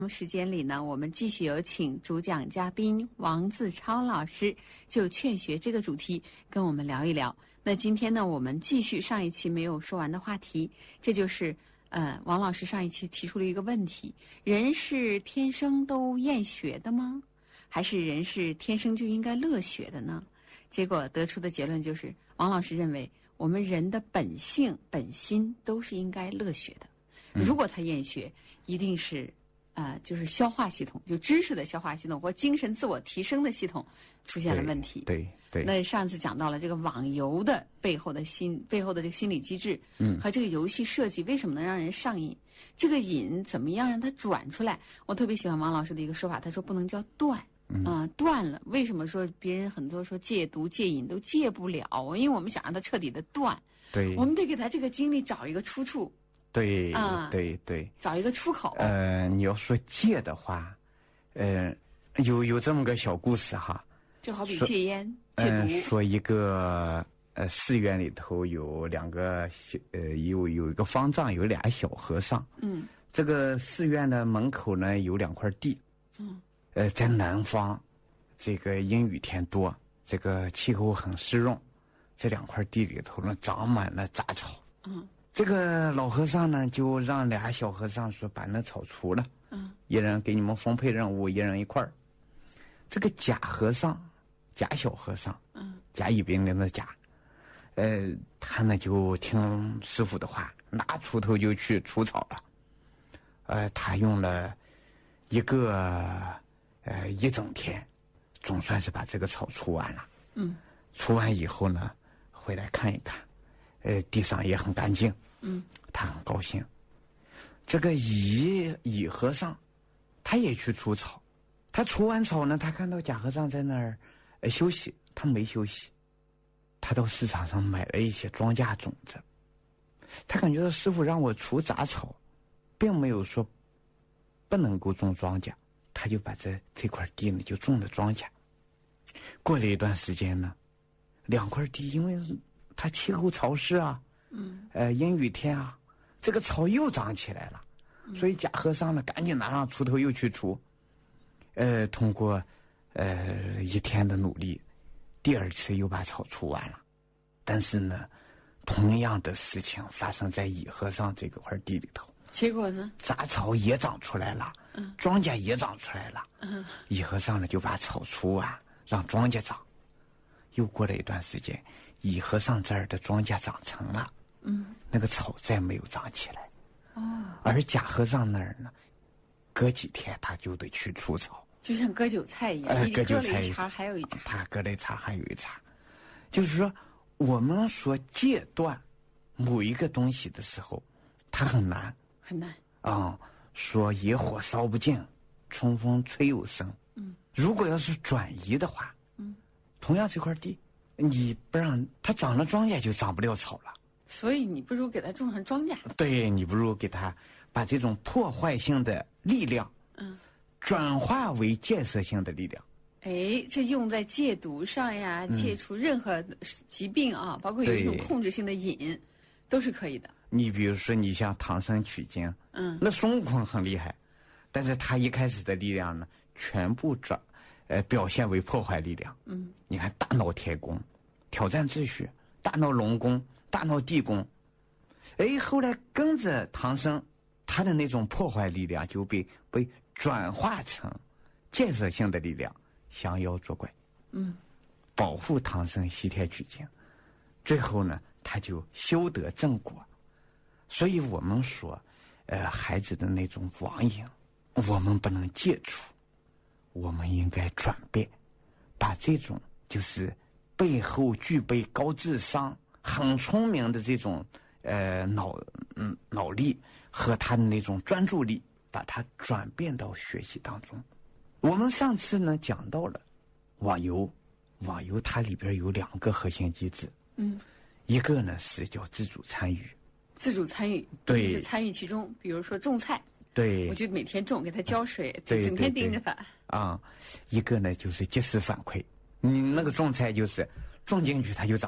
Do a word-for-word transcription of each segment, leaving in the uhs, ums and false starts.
时间里呢，我们继续有请主讲嘉宾王自超老师就劝学这个主题跟我们聊一聊。那今天呢，我们继续上一期没有说完的话题，这就是呃，王老师上一期提出了一个问题：人是天生都厌学的吗？还是人是天生就应该乐学的呢？结果得出的结论就是，王老师认为我们人的本性本心都是应该乐学的。如果他厌学，一定是呃，就是消化系统，就知识的消化系统或精神自我提升的系统出现了问题。 对 对, 对。 那上次讲到了这个网游的背后的心背后的这个心理机制， 嗯， 和这个游戏设计为什么能让人上瘾？这个瘾怎么样让它转出来？我特别喜欢王老师的一个说法，他说不能叫断。嗯、呃，断了。为什么说别人很多说戒毒戒瘾都戒不了？因为我们想让它彻底的断， 对， 我们得给他这个精力找一个出处。 对， 啊， 对对， 找一个出口。 呃，你要说戒的话，呃，有有这么个小故事哈， 就好比戒烟、戒嗯、 毒。 呃。说一个呃寺院里头有两个小呃有有一个方丈，有俩小和尚。嗯。这个寺院的门口呢有两块地。嗯。呃，在南方，这个阴雨天多，这个气候很湿润，这两块地里头呢长满了杂草。嗯。这个老和尚呢，就让俩小和尚说把那草除了，嗯，一人给你们分配任务，一人一块儿。这个假和尚，假小和尚，嗯，甲乙丙丁的甲，呃，他呢就听师傅的话，拿锄头就去除草了。呃，他用了一个呃一整天，总算是把这个草除完了。嗯，除完以后呢，回来看一看。呃，地上也很干净，嗯，他很高兴。这个乙乙和尚，他也去除草，他除完草呢，他看到甲和尚在那儿、呃、休息，他没休息，他到市场上买了一些庄稼种子。他感觉到师傅让我除杂草，并没有说不能够种庄稼，他就把这这块地呢就种了庄稼。过了一段时间呢，两块地因为它气候潮湿啊，嗯，呃，阴雨天啊，这个草又长起来了，嗯、所以假和尚呢，赶紧拿上锄头又去除，呃，通过呃一天的努力，第二次又把草除完了，但是呢，同样的事情发生在乙和尚这个块地里头， 结果呢， 杂草也长出来了，嗯，庄稼也长出来了，嗯，乙和尚呢就把草除完，让庄稼长。又过了一段时间，乙和尚这儿的庄稼长成了，嗯，那个草再没有长起来，哦，而甲和尚那儿呢，隔几天他就得去除草， 就像割韭菜一样， 呃，割韭菜一茬还有一茬， 他割了一茬还有一茬，就是说，我们说戒断某一个东西的时候，它很难， 很难啊、嗯，说野火烧不尽，春风吹又生，嗯，如果要是转移的话，嗯。同样这块地，你不让它长了庄稼，就长不了草了。 所以你不如给它种上庄稼。 对，你不如给它把这种破坏性的力量，嗯，转化为建设性的力量。 哎，这用在戒毒上呀，嗯、戒除任何疾病啊，包括有一种控制性的瘾，都是可以的。 你比如说，你像唐僧取经，嗯，那孙悟空很厉害，但是他一开始的力量呢，全部转。呃，表现为破坏力量。嗯，你看大闹天宫，挑战秩序；大闹龙宫，大闹地宫。哎，后来跟着唐僧，他的那种破坏力量就被被转化成建设性的力量，降妖捉怪。嗯，保护唐僧西天取经，最后呢，他就修得正果。所以我们说，呃，孩子的那种网瘾，我们不能戒除。我们应该转变，把这种就是背后具备高智商、很聪明的这种呃脑嗯脑力和他的那种专注力，把它转变到学习当中。我们上次呢讲到了网游，网游它里边有两个核心机制，嗯，一个呢是叫自主参与， 自主参与， 对， 参与其中，比如说种菜。 对， 我就每天种，给它浇水， 对， 整天盯着它。 啊、嗯，一个呢就是及时反馈，你那个种菜就是种进去它就长，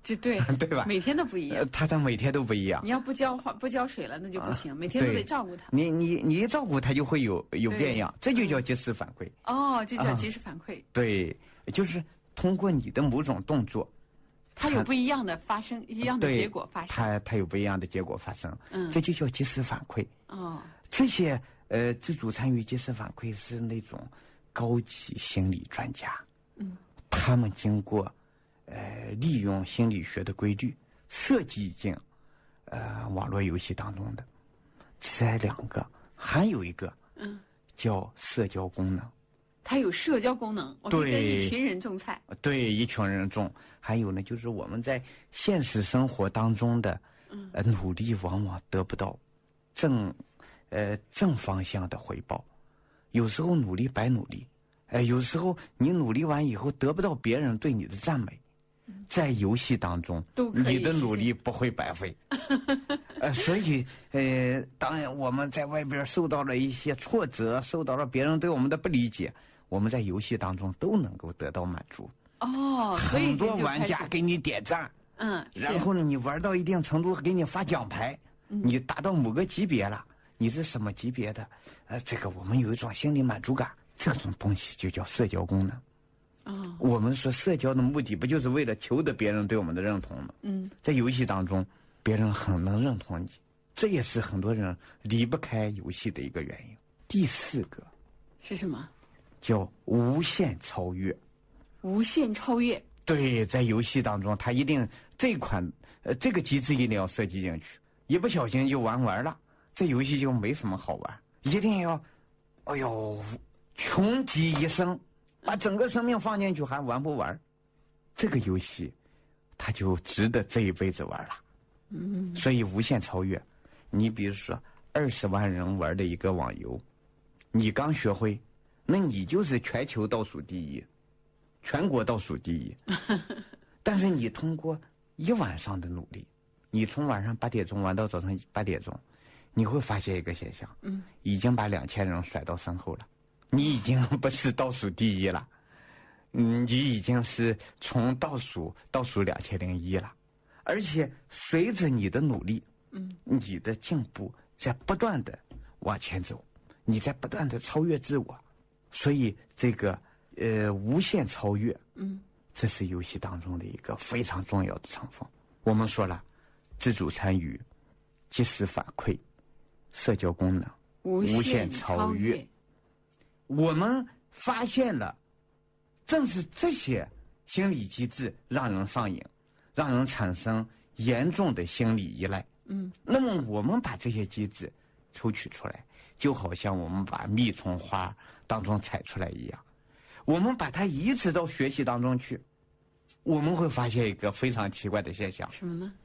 这对对吧？ 每天都不一样。 他的每天都不一样。 你要不浇花不浇水了，那就不行，每天都得照顾它。 你你你一照顾它，就会有有变样，这就叫及时反馈。 哦，这叫及时反馈。 对，就是通过你的某种动作， 它有不一样的发生，一样的结果发生。 它它有不一样的结果发生。 嗯， 这就叫及时反馈。 哦， 这些呃自主参与及时反馈是那种高级心理专家。 嗯， 他们经过呃利用心理学的规律设计进呃网络游戏当中的这两个，还有一个嗯叫社交功能。 它有社交功能，我可以跟一群人种菜。 对，一群人种。还有呢，就是我们在现实生活当中的呃努力，往往得不到正呃正方向的回报。有时候努力白努力，哎、呃，有时候你努力完以后得不到别人对你的赞美。在游戏当中，你的努力不会白费。呃，所以呃，当然我们在外边受到了一些挫折，受到了别人对我们的不理解，我们在游戏当中都能够得到满足。 哦， 很多玩家给你点赞， 嗯， 然后呢，你玩到一定程度给你发奖牌， 嗯、 你达到某个级别了，你是什么级别的？呃，这个我们有一种心理满足感，这种东西就叫社交功能。 哦， 我们说社交的目的不就是为了求得别人对我们的认同吗？ 嗯， 在游戏当中，别人很能认同你，这也是很多人离不开游戏的一个原因。第四个是什么？ 叫无限超越。 无限超越。 对，在游戏当中，它一定这款呃这个机制一定要设计进去，一不小心就玩完了，这游戏就没什么好玩。一定要，哎呦，穷极一生。把整个生命放进去还玩不玩？这个游戏，它就值得这一辈子玩了。 嗯， 所以无限超越。你比如说，二十万人玩的一个网游，你刚学会，那你就是全球倒数第一，全国倒数第一。但是你通过一晚上的努力，你从晚上八点钟玩到早上八点钟，你会发现一个现象， 嗯， 已经把两千人甩到身后了。你已经不是倒数第一了，嗯，你已经是从倒数倒数两千零一了，而且随着你的努力， 嗯， 你的进步在不断的往前走，你在不断的超越自我，所以这个呃无限超越， 嗯， 这是游戏当中的一个非常重要的成分。我们说了，自主参与、及时反馈、社交功能、 无限超越。我们发现了，正是这些心理机制让人上瘾，让人产生严重的心理依赖。 嗯， 那么我们把这些机制抽取出来，就好像我们把蜜从花当中采出来一样，我们把它移植到学习当中去，我们会发现一个非常奇怪的现象。 什么呢？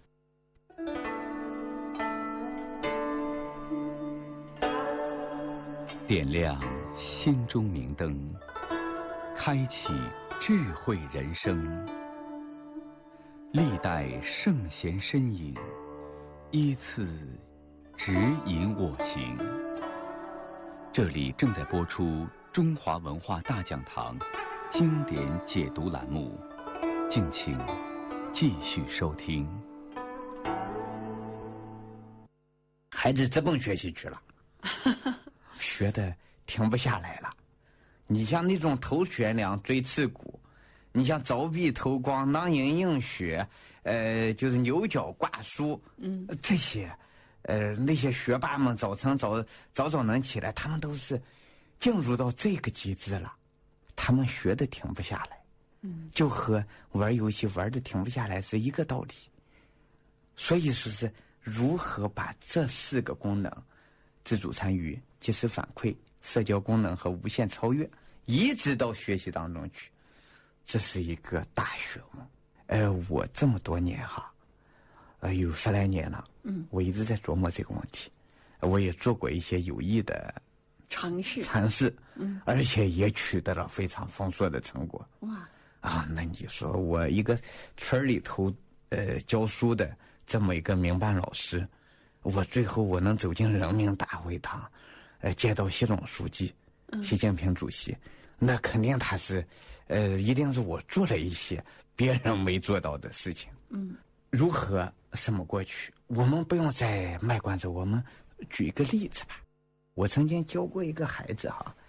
点亮心中明灯，开启智慧人生。历代圣贤身影，依次指引我行。这里正在播出中华文化大讲堂经典解读栏目，敬请继续收听。 孩子直奔学习去了。学的停不下来了，你像那种头悬梁锥刺股，你像凿壁偷光、囊萤映雪，呃，就是牛角挂书， 嗯， 这些，呃，那些学霸们早晨早早早能起来，他们都是进入到这个机制了，他们学的停不下来， 嗯， 就和玩游戏玩的停不下来是一个道理。所以说是如何把这四个功能，自主参与、及时反馈、社交功能和无限超越移植到学习当中去，这是一个大学问。呃，我这么多年哈，呃，有十来年了， 嗯， 我一直在琢磨这个问题，我也做过一些有益的尝试， 尝试， 嗯， 而且也取得了非常丰硕的成果。 哇， 啊，那你说我一个村里头呃教书的这么一个民办老师，我最后我能走进人民大会堂，呃，见到习总书记、习近平主席，那肯定他是，呃，一定是我做了一些别人没做到的事情。嗯，如何什么过去？我们不用再卖关子，我们举一个例子吧。我曾经教过一个孩子哈，